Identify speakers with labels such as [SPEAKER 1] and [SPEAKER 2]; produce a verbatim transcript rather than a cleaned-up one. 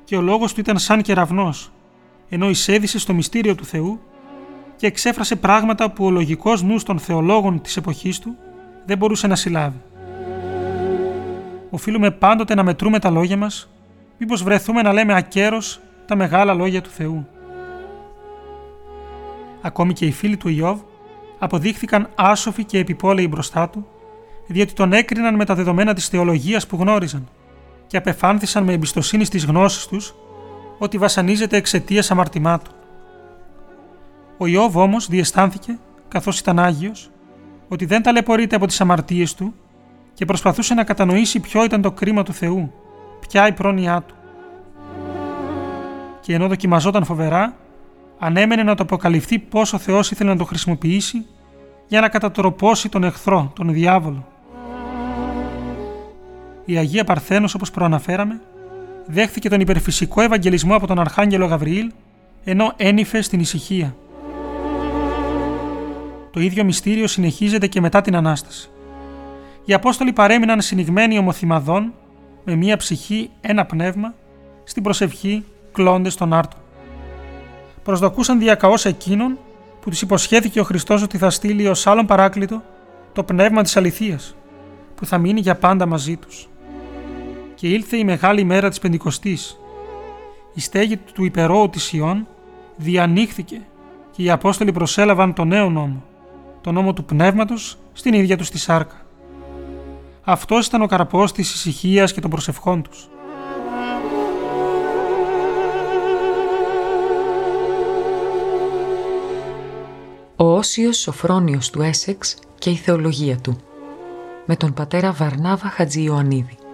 [SPEAKER 1] και ο λόγος του ήταν σαν κεραυνός, ενώ εισέδησε στο μυστήριο του Θεού και εξέφρασε πράγματα που ο λογικός νους των θεολόγων της εποχής του δεν μπορούσε να συλλάβει. Οφείλουμε πάντοτε να μετρούμε τα λόγια μας, μήπως βρεθούμε να λέμε ακέρος τα μεγάλα λόγια του Θεού. Ακόμη και οι φίλοι του Ιώβ αποδείχθηκαν άσοφοι και επιπόλαιοι μπροστά του, διότι τον έκριναν με τα δεδομένα της θεολογίας που γνώριζαν και απεφάνθησαν με εμπιστοσύνη στις γνώσεις τους ότι βασανίζεται εξαιτίας αμαρτημάτων. Ο Ιώβ όμως διαισθάνθηκε, καθώς ήταν Άγιος, ότι δεν ταλαιπωρείται από τις αμαρτίες του και προσπαθούσε να κατανοήσει ποιο ήταν το κρίμα του Θεού, ποια η πρόνοιά του. Και ενώ δοκιμαζόταν φοβερά, ανέμενε να το αποκαλυφθεί πώς ο Θεός ήθελε να το χρησιμοποιήσει για να κατατροπώσει τον εχθρό, τον διάβολο. Η Αγία Παρθένος, όπως προαναφέραμε, δέχθηκε τον υπερφυσικό ευαγγελισμό από τον Αρχάγγελο Γαβριήλ, ενώ ένυφε στην ησυχία. Το ίδιο μυστήριο συνεχίζεται και μετά την Ανάσταση. Οι Απόστολοι παρέμειναν συνηγμένοι ομοθυμαδών, με μία ψυχή, ένα πνεύμα, στην προσευχή, κλώντες τον άρτον. Προσδοκούσαν διακαώς εκείνον που τους υποσχέθηκε ο Χριστός ότι θα στείλει ως άλλον παράκλητο το πνεύμα της αληθείας, που θα μείνει για πάντα μαζί τους. Και ήλθε η μεγάλη μέρα της Πεντηκοστής. Η στέγη του υπερώου της Ιών διανοίχθηκε και οι Απόστολοι προσέλαβαν τον νέο νόμο, τον νόμο του Πνεύματος στην ίδια τους τη σάρκα. Αυτός ήταν ο καρπός της ησυχίας και των προσευχών τους.
[SPEAKER 2] Ο Όσιος Σοφρόνιος του Έσεξ και η θεολογία του, με τον πατέρα Βαρνάβα Χατζη Ιωαννίδη.